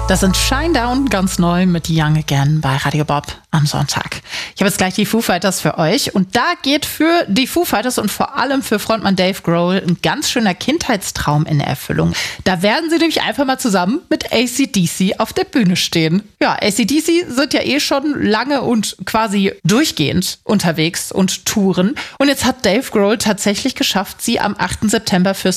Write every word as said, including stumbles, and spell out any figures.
Das sind Shinedown, ganz neu mit Young Again bei Radio Bob am Sonntag. Ich habe jetzt gleich die Foo Fighters für euch und da geht für die Foo Fighters und vor allem für Frontmann Dave Grohl ein ganz schöner Kindheitstraum in Erfüllung. Da werden sie nämlich einfach mal zusammen mit A C D C auf der Bühne stehen. Ja, A C D C sind ja eh schon lange und quasi durchgehend unterwegs und touren und jetzt hat Dave Grohl tatsächlich geschafft, sie am achten September fürs